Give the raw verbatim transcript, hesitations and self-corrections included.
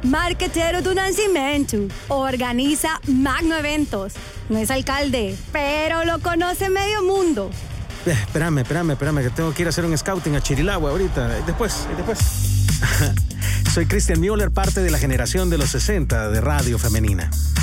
marquetero do Nascimento. Organiza Magno Eventos. No es alcalde, pero lo conoce medio mundo. Eh, espérame, espérame, espérame, que tengo que ir a hacer un scouting a Chirilagua ahorita. Después, después. Soy Christian Müller, parte de la generación de los sesenta de Radio Femenina.